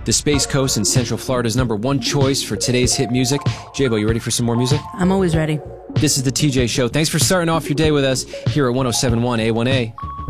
the Space Coast and Central Florida's #1 choice for today's hit music. Jabo, you ready for some more music? I'm always ready. This is the TJ Show. Thanks for starting off your day with us here at 107.1 A1A.